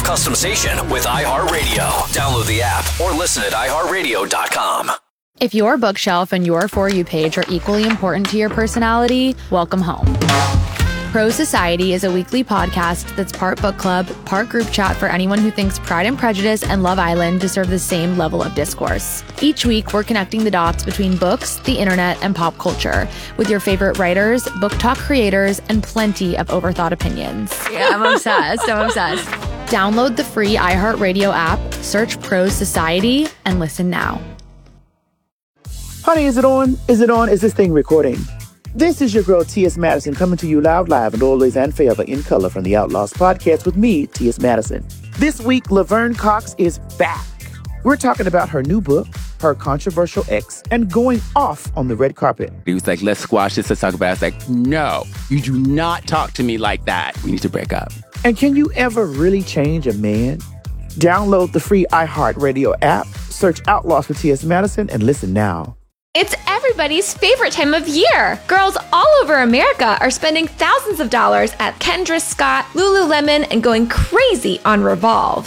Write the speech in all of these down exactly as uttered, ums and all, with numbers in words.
Customization with iHeartRadio. Download the app or listen at i heart radio dot com. If your bookshelf and your For You page are equally important to your personality, welcome home. Pro Society is a weekly podcast that's part book club, part group chat for anyone who thinks Pride and Prejudice and Love Island deserve the same level of discourse. Each week, we're connecting the dots between books, the internet, and pop culture with your favorite writers, book talk creators, and plenty of overthought opinions. Yeah, I'm obsessed. I'm obsessed. Download the free iHeartRadio app, search Pro Society, and listen now. Honey, is it on? Is it on? Is this thing recording? This is your girl, T S. Madison, coming to you loud, live, and always and forever in color from the Outlaws podcast with me, T S. Madison. This week, Laverne Cox is back. We're talking about her new book, her controversial ex, and going off on the red carpet. He was like, let's squash this, let's talk about it. I was like, no, you do not talk to me like that. We need to break up. And can you ever really change a man? Download the free iHeartRadio app, search Outlaws for T S. Madison, and listen now. It's everybody's favorite time of year. Girls all over America are spending thousands of dollars at Kendra Scott, Lululemon, and going crazy on Revolve.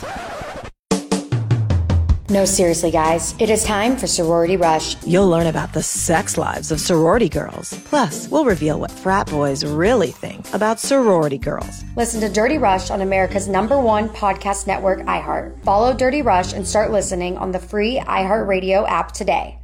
No, seriously, guys. It is time for Sorority Rush. You'll learn about the sex lives of sorority girls. Plus, we'll reveal what frat boys really think about sorority girls. Listen to Dirty Rush on America's number one podcast network, iHeart. Follow Dirty Rush and start listening on the free iHeartRadio app today.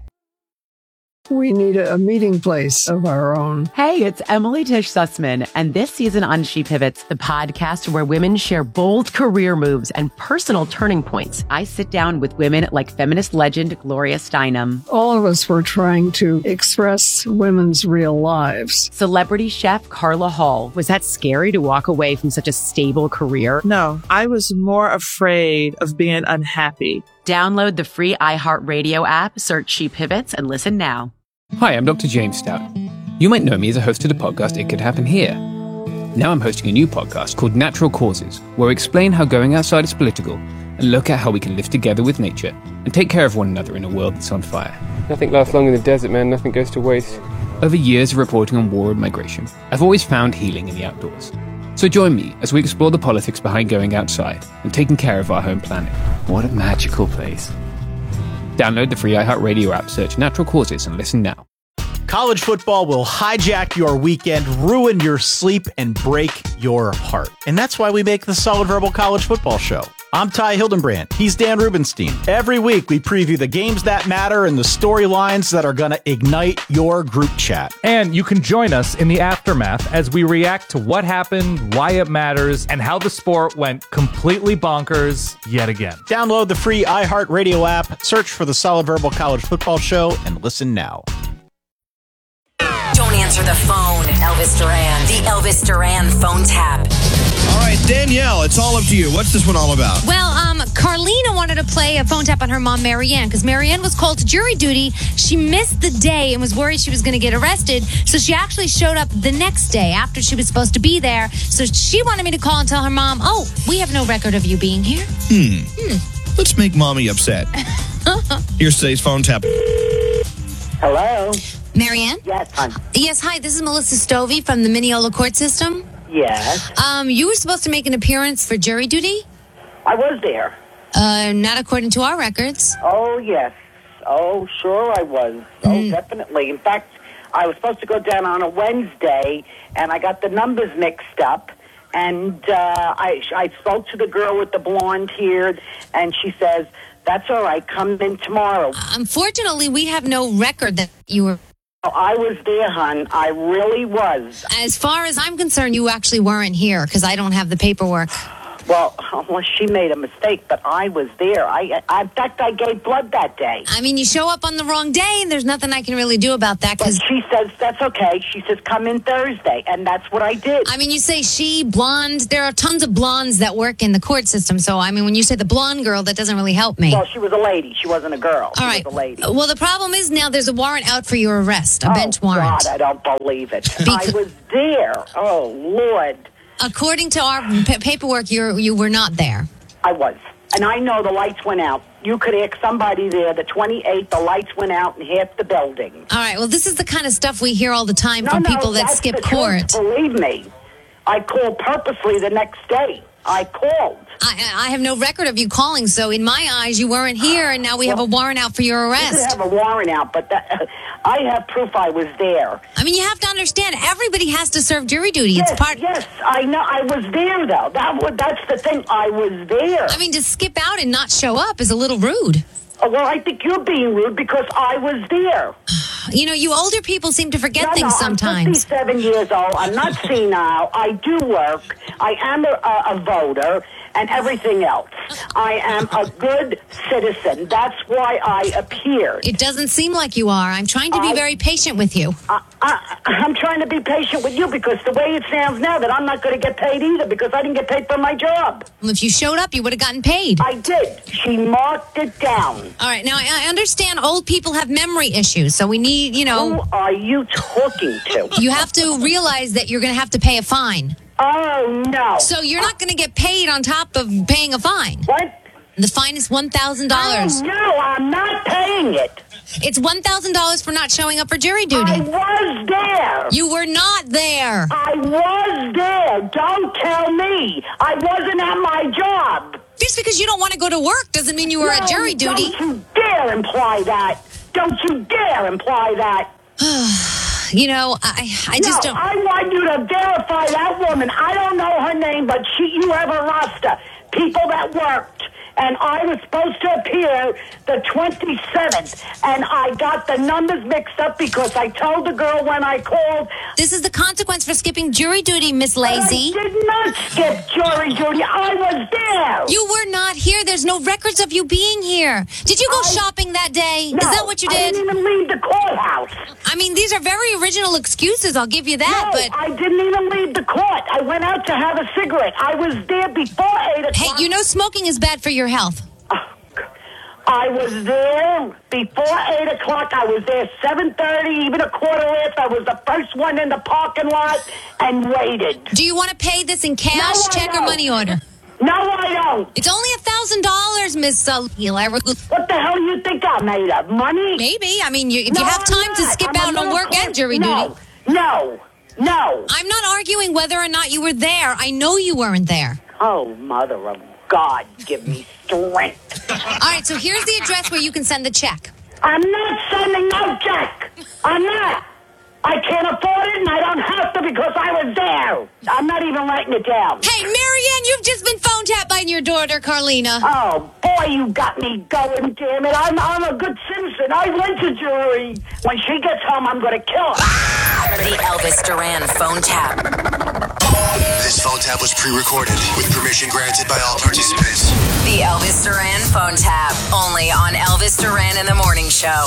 We need a meeting place of our own. Hey, it's Emily Tish Sussman, and this season on She Pivots, the podcast where women share bold career moves and personal turning points. I sit down with women like feminist legend Gloria Steinem. All of us were trying to express women's real lives. Celebrity chef Carla Hall. Was that scary to walk away from such a stable career? No, I was more afraid of being unhappy. Download the free iHeartRadio app, search She Pivots, and listen now. Hi, I'm Doctor James Stout. You might know me as a host of the podcast It Could Happen Here. Now I'm hosting a new podcast called Natural Causes, where we explain how going outside is political and look at how we can live together with nature and take care of one another in a world that's on fire. Nothing lasts long in the desert, man. Nothing goes to waste. Over years of reporting on war and migration, I've always found healing in the outdoors. So join me as we explore the politics behind going outside and taking care of our home planet. What a magical place. Download the free iHeartRadio app, search Natural Causes, and listen now. College football will hijack your weekend, ruin your sleep, and break your heart. And that's why we make the Solid Verbal College Football Show. I'm Ty Hildenbrand. He's Dan Rubenstein. Every week, we preview the games that matter and the storylines that are going to ignite your group chat. And you can join us in the aftermath as we react to what happened, why it matters, and how the sport went completely bonkers yet again. Download the free iHeartRadio app, search for the Solid Verbal College Football Show, and listen now. Don't answer the phone, Elvis Duran. The Elvis Duran phone tap. All right, Danielle, it's all up to you. What's this one all about? Well, um, Carlina wanted to play a phone tap on her mom, Marianne, because Marianne was called to jury duty. She missed the day and was worried she was going to get arrested, so she actually showed up the next day after she was supposed to be there. So she wanted me to call and tell her mom, oh, we have no record of you being here. Hmm. hmm. Let's make Mommy upset. Here's today's phone tap. Hello? Marianne? Yes, hon. Yes, hi, this is Melissa Stovey from the Mineola Court System. Yes. Um, you were supposed to make an appearance for jury duty? I was there. Uh, not according to our records. Oh, yes. Oh, sure I was. Oh, mm. definitely. In fact, I was supposed to go down on a Wednesday, and I got the numbers mixed up. And uh, I, I spoke to the girl with the blonde hair, and she says, that's all right, come in tomorrow. Unfortunately, we have no record that you were... I was there, hon. I really was. As far as I'm concerned, you actually weren't here because I don't have the paperwork. Well, unless she made a mistake, but I was there. I, I, in fact, I gave blood that day. I mean, you show up on the wrong day, and there's nothing I can really do about that. But she says, that's okay. She says, come in Thursday, and that's what I did. I mean, you say she, blonde. There are tons of blondes that work in the court system, so, I mean, when you say the blonde girl, that doesn't really help me. Well, she was a lady. She wasn't a girl. All she right. was a lady. Well, the problem is now there's a warrant out for your arrest, a oh, bench warrant. God, I don't believe it. Because I was there. Oh, Lord. According to our p- paperwork, you you were not there. I was. And I know the lights went out. You could ask somebody there. The twenty-eighth, the lights went out in half the building. All right. Well, this is the kind of stuff we hear all the time no, from no, people that that's skip the court. Truth, believe me. I called purposely the next day. I called. I, I have no record of you calling, so in my eyes, you weren't here, and now we have a warrant out for your You arrest. could have a warrant out, but that, I have proof I was there. I mean, you have to understand, everybody has to serve jury duty. Yes, It's part. yes, I know. I was there, though. That was, that's the thing. I was there. I mean, to skip out and not show up is a little rude. Oh, well, I think you're being rude because I was there. You know, you older people seem to forget no, things no, sometimes. I'm fifty-seven years old. I'm not senile. I do work. I am a, a, a voter and everything else. I am a good citizen. That's why I appeared. It doesn't seem like you are. I'm trying to be I- very patient with you. I, I, I'm trying to be patient with you because the way it sounds now that I'm not going to get paid either because I didn't get paid for my job. Well, if you showed up, you would have gotten paid. I did. She marked it down. All right, now I I understand old people have memory issues, so we need, you know... Who are you talking to? You have to realize that you're going to have to pay a fine. Oh, no. So you're not going to get paid on top of paying a fine. What? The fine is one thousand dollars. Oh, no, I'm not paying it. It's one thousand dollars for not showing up for jury duty. I was there. You were not there. I was there. Don't tell me. I wasn't at my job. Just because you don't want to go to work doesn't mean you were no, at jury duty. Don't you dare imply that. Don't you dare imply that. You know, I I just no, don't... I want you to verify that woman. I don't know her name, but she, you have a roster. People that worked. And I was supposed to appear the twenty-seventh. And I got the numbers mixed up because I told the girl when I called. This is the consequence for skipping jury duty, Miss Lazy. I did not skip jury duty. I was there. You were not here. There's no records of you being here. Did you go I, shopping that day? No, is that what you did? I didn't even leave the courthouse. I mean, these are very original excuses. I'll give you that. No, but I didn't even leave the court. I went out to have a cigarette. I was there before eight o'clock. Hey, you know smoking is bad for your health. I was there before eight o'clock. I was there seven thirty, even a quarter after. I was the first one in the parking lot and waited. Do you want to pay this in cash, No, check, or don't. money order? No, I don't. It's only a thousand dollars, Miss uh, What the hell do you think I'm made of? Money? Maybe. I mean, you, if No, you have I'm time to not. skip I'm a out on little work close. and jury no, duty. No, no. I'm not arguing whether or not you were there. I know you weren't there. Oh, mother of God, give me strength. All right, so here's the address where you can send the check. I'm not sending no check. I'm not. I can't afford it, and I don't have to because I was there. I'm not even writing it down. Hey, Marianne, you've just been phone tapped by your daughter, Carlina. Oh, boy, you got me going, damn it. I'm, I'm a good citizen. I went to jury. When she gets home, I'm going to kill her. The Elvis Duran phone tap. This phone tap was pre-recorded with permission granted by all participants. The Elvis Duran phone tap. Only on Elvis Duran in the Morning Show.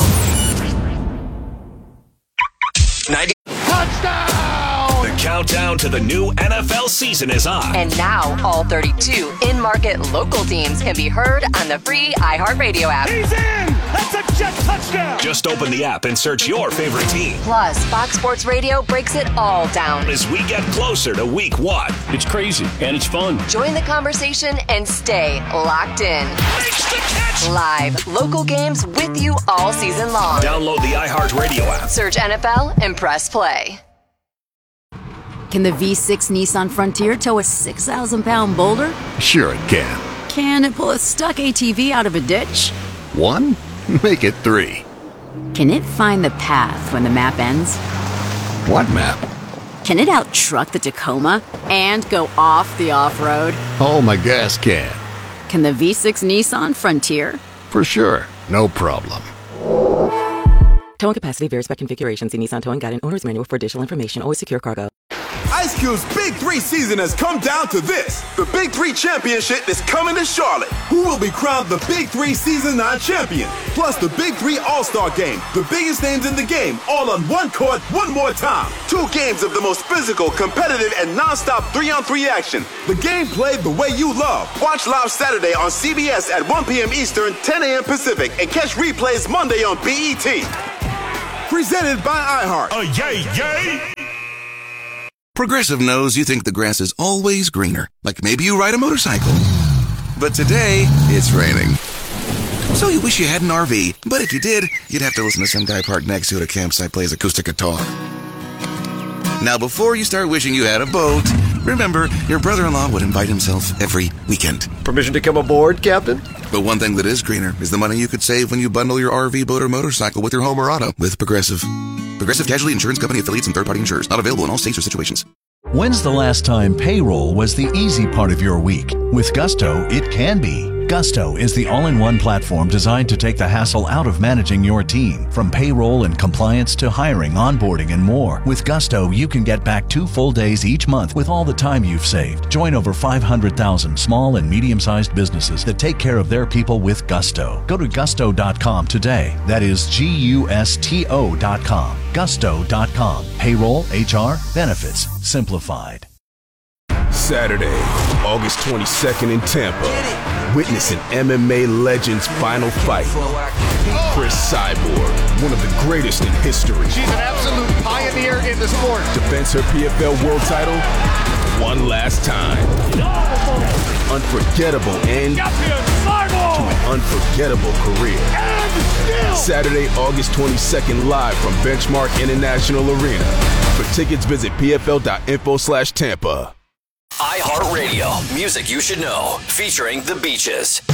ninety Touchdown! The countdown to the new N F L season is on. And now all thirty-two in-market local teams can be heard on the free iHeartRadio app. He's in! That's a jet touchdown! Just open the app and search your favorite team. Plus, Fox Sports Radio breaks it all down. As we get closer to week one. It's crazy and it's fun. Join the conversation and stay locked in. Live local games with you all season long. Download the iHeartRadio app. Search N F L and press play. Can the V six Nissan Frontier tow a six thousand pound boulder? Sure it can. Can it pull a stuck A T V out of a ditch? One? Make it three. Can it find the path when the map ends? What map? Can it out-truck the Tacoma and go off the off-road? Oh, my gas can. Can the V six Nissan Frontier? For sure. No problem. Towing capacity varies by configuration. See Nissan Towing Guide and Owner's Manual for additional information. Always secure cargo. Ice Cube's Big Three season has come down to this. The Big Three Championship is coming to Charlotte. Who will be crowned the Big Three Season nine champion? Plus the Big Three All-Star Game. The biggest names in the game, all on one court, one more time. Two games of the most physical, competitive, and non-stop three-on-three action. The game played the way you love. Watch live Saturday on C B S at one p.m. Eastern, ten a.m. Pacific, and catch replays Monday on B E T. Presented by iHeart. Oh, yay, yay! Progressive knows you think the grass is always greener. Like maybe you ride a motorcycle. But today, it's raining. So you wish you had an R V, but if you did, you'd have to listen to some guy parked next to you at a campsite plays acoustic guitar. Now, before you start wishing you had a boat, Remember, your brother-in-law would invite himself every weekend. Permission to come aboard, Captain? But one thing that is greener is the money you could save when you bundle your R V, boat, or motorcycle with your home or auto with Progressive. Progressive Casualty Insurance Company affiliates and third-party insurers. Not available in all states or situations. When's the last time payroll was the easy part of your week? With Gusto, it can be. Gusto is the all-in-one platform designed to take the hassle out of managing your team. From payroll and compliance to hiring, onboarding, and more. With Gusto, you can get back two full days each month with all the time you've saved. Join over five hundred thousand small and medium-sized businesses that take care of their people with Gusto. Go to gusto dot com today. That is G U S T O dot com. gusto dot com. Payroll, H R, benefits, simplified. Saturday, August twenty-second in Tampa. Witness an M M A legend's final fight. Chris Cyborg, one of the greatest in history. She's an absolute pioneer in the sport. Defends her P F L world title one last time. Unforgettable end to an unforgettable career. Saturday, August twenty-second, live from Benchmark International Arena. For tickets, visit P F L dot info slash Tampa. iHeartRadio, music you should know, featuring The Beaches.